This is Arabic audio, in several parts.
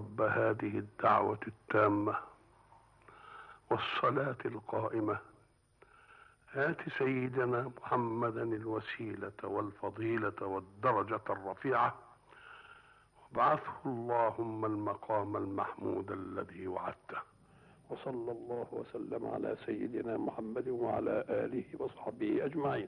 رب هذه الدعوة التامة والصلاة القائمة آت سيدنا محمدا الوسيلة والفضيلة والدرجة الرفيعة وابعثه اللهم المقام المحمود الذي وعدته. وصلى الله وسلم على سيدنا محمد وعلى آله وصحبه أجمعين.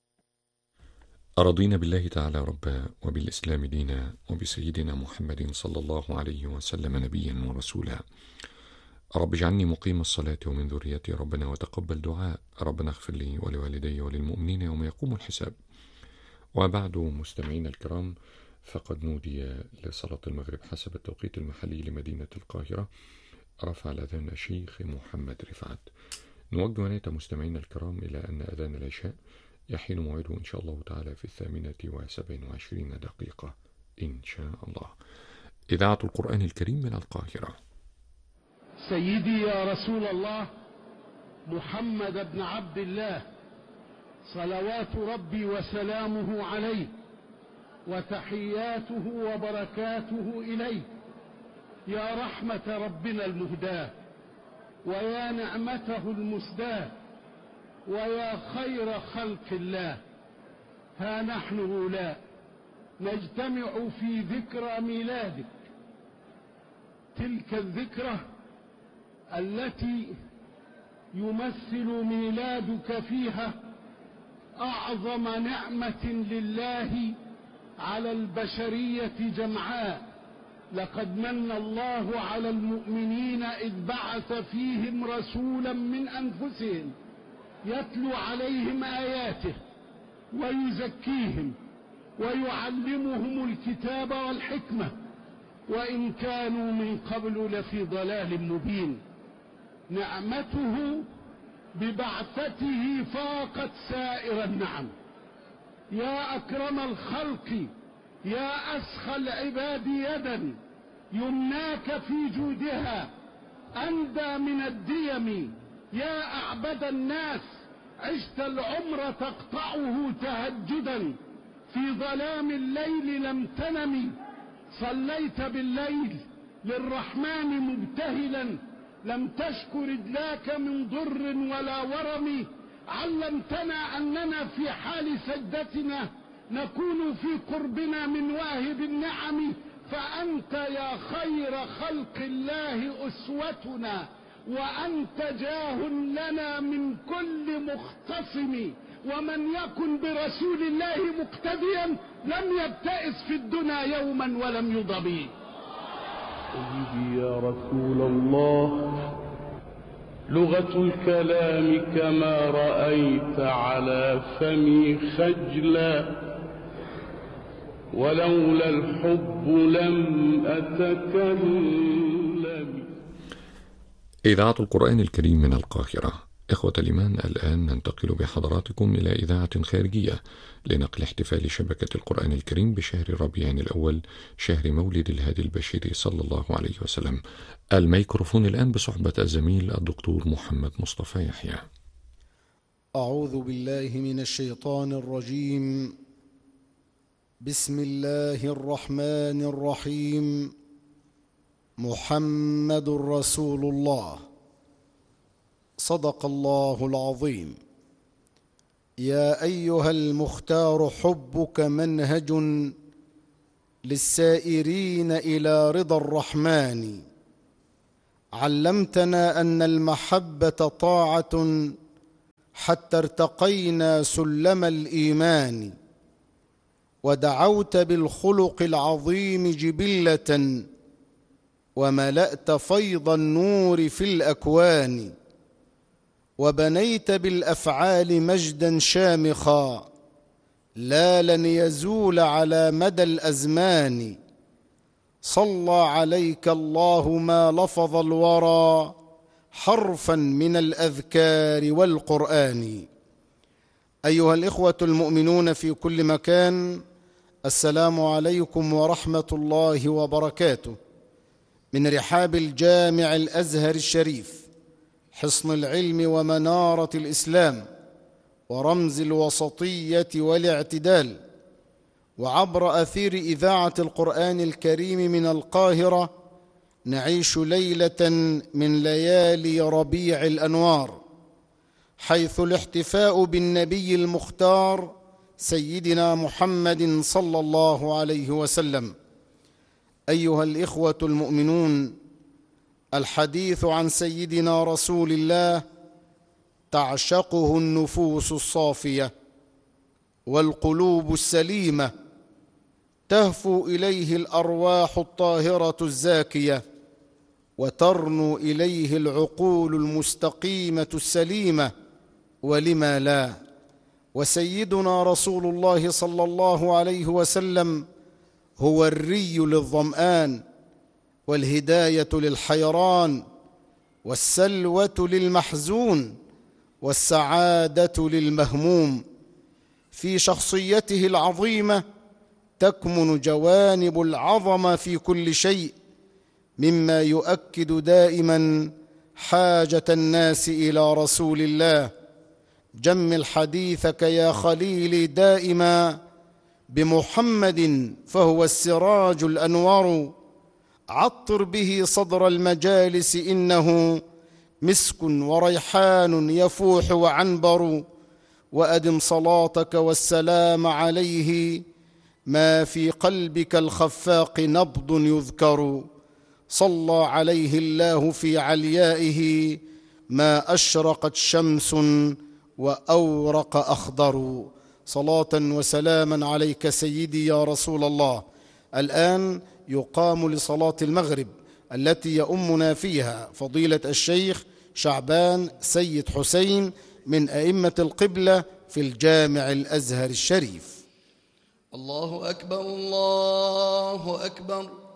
رضينا بالله تعالى ربا وبالإسلام دينا وبسيدنا محمد صلى الله عليه وسلم نبيا ورسولا. رب اجعلني مقيم الصلاة ومن ذريتي ربنا وتقبل دعاء. ربنا اغفر لي ولوالدي وللمؤمنين يوم يقوم الحساب. وبعد مستمعين الكرام، فقد نودي لصلاة المغرب حسب التوقيت المحلي لمدينة القاهرة. رفع الأذان الشيخ محمد رفعت. نوجه نية مستمعين الكرام إلى أن أذان العشاء يحين موعده إن شاء الله تعالى في 28:27 إن شاء الله. إذاعة القرآن الكريم من القاهرة. سيدي يا رسول الله محمد بن عبد الله، صلوات ربي وسلامه عليه وتحياته وبركاته إليه، يا رحمة ربنا المهداة ويا نعمته المسداة ويا خير خلق الله. ها نحن هؤلاء نجتمع في ذكرى ميلادك، تلك الذكرى التي يمثل ميلادك فيها أعظم نعمة لله على البشرية جمعاء. لقد من الله على المؤمنين إذ بعث فيهم رسولا من أنفسهم يتلو عليهم آياته ويزكيهم ويعلمهم الكتاب والحكمة وإن كانوا من قبل لفي ضلال مبين. نعمته ببعثته فاقت سائر النعم. يا أكرم الخلق، يا أسخى العباد يدا، يمناك في جودها أندى من الديم. يا أعبد الناس، عشت العمر تقطعه تهجدا، في ظلام الليل لم تنم، صليت بالليل للرحمن مبتهلا، لم تشك رجلاك من ضر ولا ورم. علمتنا أننا في حال سجدتنا نكون في قربنا من واهب النعم، فأنت يا خير خلق الله أسوتنا، وأنت جاه لنا من كل مختصم. ومن يكن برسول الله مقتديا لم يبتئس في الدنيا يوما ولم يضبي. سيدي يا رسول الله، لغة الكلام كما رأيت على فمي خجلا، ولولا الحب لم أتكلم. إذاعة القرآن الكريم من القاهرة. إخوة الإيمان، الآن ننتقل بحضراتكم إلى إذاعة خارجية لنقل احتفال شبكة القرآن الكريم بشهر ربيع الأول، شهر مولد الهادي البشير صلى الله عليه وسلم. الميكروفون الآن بصحبة الزميل الدكتور محمد مصطفى يحيى. أعوذ بالله من الشيطان الرجيم. بسم الله الرحمن الرحيم. محمد رسول الله، صدق الله العظيم. يا أيها المختار، حبك منهج للسائرين إلى رضا الرحمن. علمتنا أن المحبة طاعة حتى ارتقينا سلم الإيمان، ودعوت بالخلق العظيم جبلة وملأت فيض النور في الأكوان، وبنيت بالأفعال مجدا شامخا لا لن يزول على مدى الأزمان. صلى عليك الله ما لفظ الورى حرفا من الأذكار والقرآن. أيها الإخوة المؤمنون في كل مكان، السلام عليكم ورحمة الله وبركاته. من رحاب الجامع الأزهر الشريف، حصن العلم ومنارة الإسلام ورمز الوسطية والاعتدال، وعبر أثير إذاعة القرآن الكريم من القاهرة، نعيش ليلة من ليالي ربيع الأنوار، حيث الاحتفاء بالنبي المختار سيدنا محمد صلى الله عليه وسلم. أيها الإخوة المؤمنون، الحديث عن سيدنا رسول الله تعشقه النفوس الصافية والقلوب السليمة، تهفو إليه الأرواح الطاهرة الزاكية، وترنو إليه العقول المستقيمة السليمة، ولما لا؟ وسيدنا رسول الله صلى الله عليه وسلم هو الري للظمآن، والهداية للحيران، والسلوة للمحزون، والسعادة للمهموم. في شخصيته العظيمة تكمن جوانب العظمة في كل شيء، مما يؤكد دائما حاجة الناس إلى رسول الله. جمل حديثك يا خليلي دائما بمحمد، فهو السراج الأنور. عطر به صدر المجالس، إنه مسك وريحان يفوح وعنبر. وأدم صلاتك والسلام عليه، ما في قلبك الخفاق نبض يذكر. صلى عليه الله في عليائه، ما أشرقت شمس وأورق أخضر. صلاة وسلاما عليك سيدي يا رسول الله. الآن يقام لصلاة المغرب التي يؤمنا فيها فضيلة الشيخ شعبان سيد حسين من أئمة القبلة في الجامع الأزهر الشريف. الله أكبر الله أكبر.